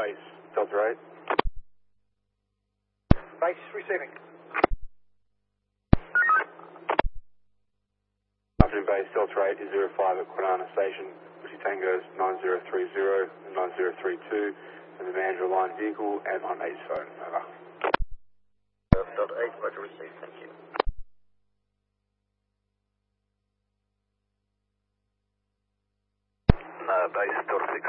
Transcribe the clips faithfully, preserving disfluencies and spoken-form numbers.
base, Delta eight. Base receiving. Afternoon base, Delta eight is zero five at Kwinana Station, Whiskey Tango is nine zero three zero and nine zero three two, and the manager line vehicle and on A's phone, over. Delta eight, roger, receive, thank you. Uh, base, Delta six.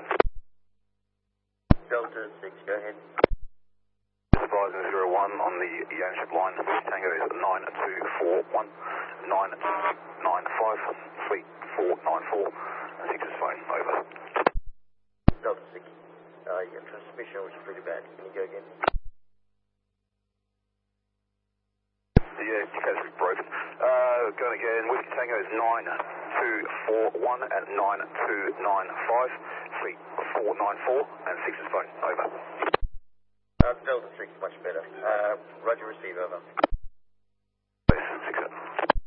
Delta six, go ahead. Advising zero one on the ownership line, Whiskey Tango is nine two four one, nine nine five, three four nine four, and six is phone, over. Delta six, uh, your transmission was pretty bad, can you go again? Yeah, case is broken. Uh, going again, Whiskey Tango is nine two four one and nine two nine five, three four nine four, and six is phone, over. Uh, Delta six, much better. Uh, roger, receive, over. Base, six up.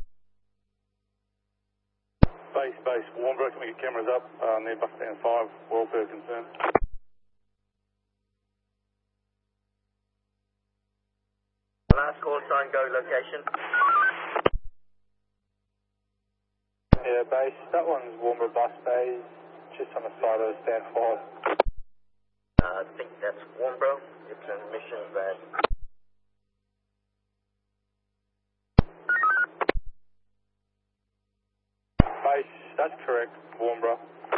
Base, base, Warnbro, can we get cameras up uh, near bus stand five, welfare concern. Last call sign, go location. Yeah, base, that one's Warnbro bus bay, just on the side of stand five. Uh, I think that's Warnbro. Your transmission is bad. Base, that's correct, Warnbro.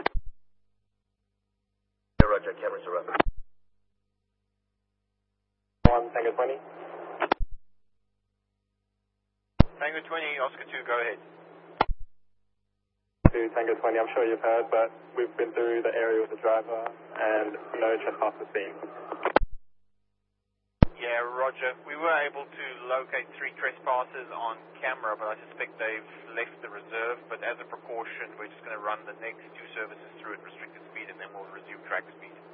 Yeah, roger, cameras are up. one, Tango twenty. Tango twenty, Oscar two, go ahead. To Tango twenty, I'm sure you've heard, but we've been through the area with the driver and no trespassers seen. Yeah, roger. We were able to locate three trespassers on camera, but I suspect they've left the reserve. But as a precaution, we're just going to run the next two services through at restricted speed and then we'll resume track speed.